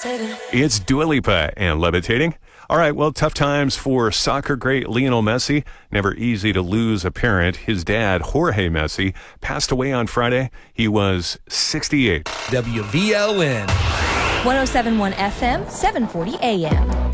It's Dua Lipa and Levitating. All right, well, tough times for soccer great Lionel Messi. Never easy to lose a parent. His dad, Jorge Messi, passed away on Friday. He was 68. WVLN. 107.1 FM, 740 AM.